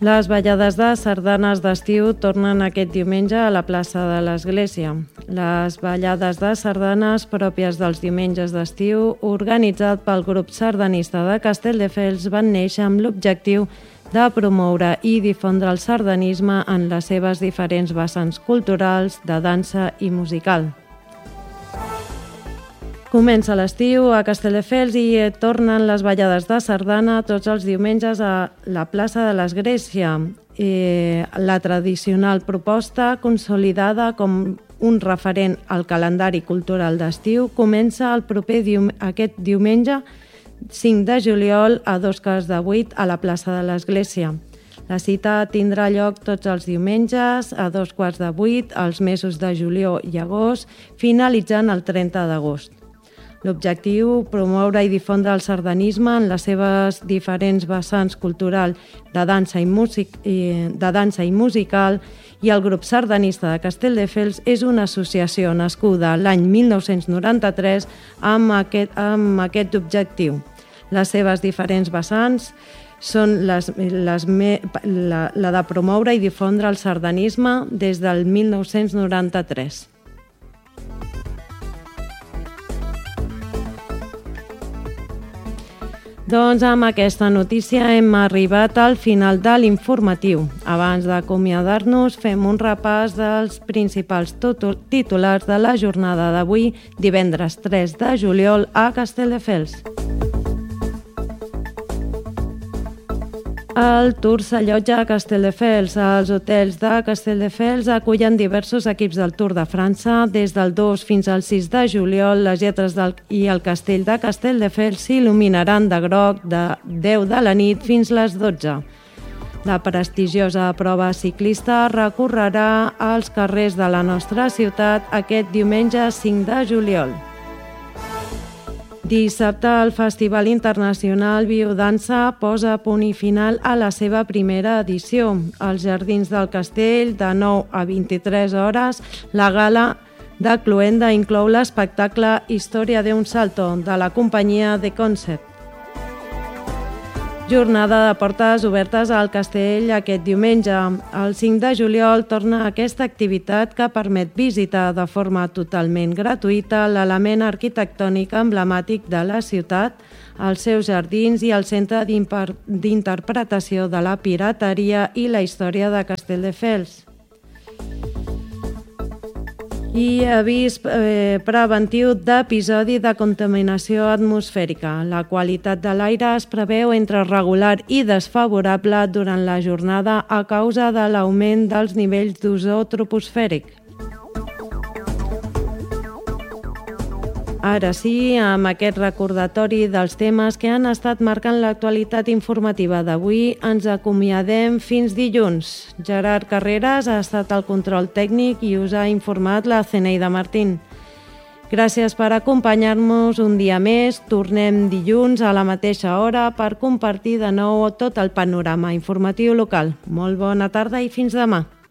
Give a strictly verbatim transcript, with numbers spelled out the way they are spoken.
Les ballades de sardanes d'estiu tornen aquest diumenge a la plaça de l'Església. Les ballades de sardanes pròpies dels diumenges d'estiu, organitzat pel grup sardanista de Castelldefels, van néixer amb l'objectiu de promoure i difondre el sardanisme en les seves diferents vessants culturals, de dansa i musical. Comença l'estiu a Castelldefels i tornen les ballades de sardana tots els diumenges a la plaça de l'Església. Eh, la tradicional proposta, consolidada com un referent al calendari cultural d'estiu, comença el proper dium aquest diumenge cinc de juliol a dos quarts de vuit a la plaça de l'Església. La cita tindrà lloc tots els diumenges a dos quarts de vuit als mesos de juliol i agost, finalitzant el trenta d'agost. L'objectiu, promoure i difondre el sardanisme en les seves diferents vessants culturals de dansa i, music, de dansa i musical, i el grup sardanista de Castelldefels és una associació nascuda l'any mil nou-cents noranta-tres amb aquest, amb aquest objectiu. Les seves diferents vessants són les, les me, la, la de promoure i difondre el sardanisme des del mil nou-cents noranta-tres. Doncs amb aquesta notícia hem arribat al final de l'informatiu. Abans d'acomiadar-nos, fem un repàs dels principals titulars de la jornada d'avui, divendres tres de juliol, a Castelldefels. El Tour s'allotja a Castelldefels. Els hotels de Castelldefels acullen diversos equips del Tour de França. Des del dos fins al sis de juliol, les lletres del i el castell de Castelldefels s'il·luminaran de groc de deu de la nit fins les dotze. La prestigiosa prova ciclista recorrerà als carrers de la nostra ciutat aquest diumenge cinc de juliol. Dissabte, el Festival Internacional Biodansa posa punt i final a la seva primera edició. Als Jardins del Castell, de nou a vint-i-tres hores, la gala de cloenda inclou l'espectacle Història d'un salto, de la companyia The Concept. Jornada de portes obertes al castell aquest diumenge. El cinc de juliol torna aquesta activitat que permet visitar de forma totalment gratuïta l'element arquitectònic emblemàtic de la ciutat, els seus jardins i el centre d'interpretació de la pirateria i la història de Castelldefels. I avís eh, preventiu d'episodi de contaminació atmosfèrica. La qualitat de l'aire es preveu entre regular i desfavorable durant la jornada a causa de l'augment dels nivells d'ozó troposfèric. Ara sí, amb aquest recordatori dels temes que han estat marcant l'actualitat informativa d'avui, ens acomiadem fins dilluns. Gerard Carreras ha estat al control tècnic i us ha informat la Zeneida Martín. Gràcies per acompanyar-nos un dia més. Tornem dilluns a la mateixa hora per compartir de nou tot el panorama informatiu local. Molt bona tarda i fins demà.